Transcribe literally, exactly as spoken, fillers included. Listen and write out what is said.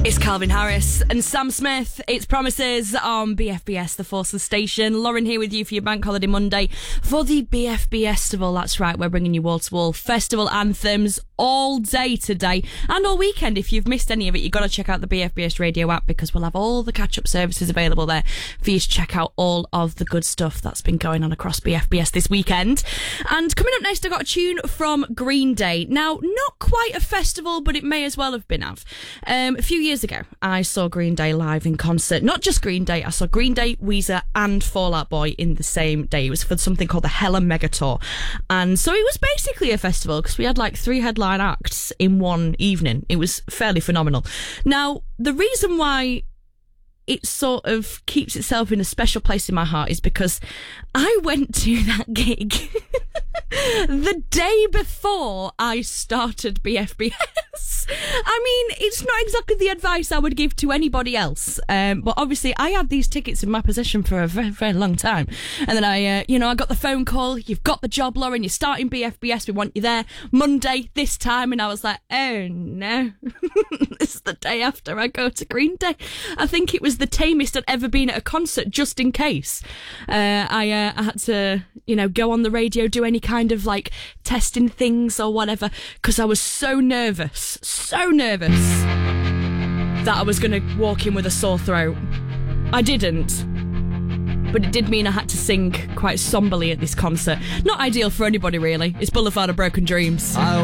It's Calvin Harris and Sam Smith. It's Promises on B F B S, the Forces Station. Lauren here with you for your Bank Holiday Monday for the B F B S Festival. That's right, we're bringing you wall-to-wall festival anthems all day today and all weekend. If you've missed any of it, you've got to check out the B F B S radio app because we'll have all the catch-up services available there for you to check out all of the good stuff that's been going on across B F B S this weekend. And coming up next, I've got a tune from Green Day. Now, not quite a festival, but it may as well have been of. Um, a few years ago, I saw Green Day live in concert. Not just Green Day, I saw Green Day, Weezer and Fall Out Boy in the same day. It was for something called the Hella Mega Tour. And so it was basically a festival because we had like three headline acts in one evening. It was fairly phenomenal. Now, the reason why it sort of keeps itself in a special place in my heart is because I went to that gig the day before I started B F B S. I mean, it's not exactly the advice I would give to anybody else, um, but obviously I had these tickets in my possession for a very, very long time. And then I, uh, you know, I got the phone call, you've got the job, Lauren, you're starting B F B S, we want you there Monday this time. And I was like, oh no, this is the day after I go to Green Day. I think it was the tamest I'd ever been at a concert, just in case. Uh, I, uh, I had to, you know, go on the radio, do any kind of like testing things or whatever, because I was so nervous, so nervous that I was going to walk in with a sore throat. I didn't, but it did mean I had to sing quite somberly at this concert. Not ideal for anybody, really. It's Boulevard of Broken Dreams. I